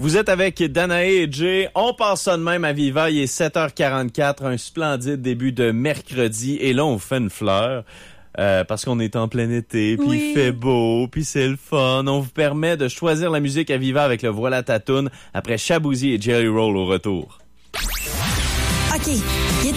Vous êtes avec Danae et Jay. On passe ça de même à Viva. Il est 7h44, un splendide début de mercredi. Et là, on fait une fleur. Parce qu'on est en plein été, puis il fait beau, puis c'est le fun. On vous permet de choisir la musique à Viva avec le Voilà ta toune après Shaboozey et Jelly Roll au retour. OK.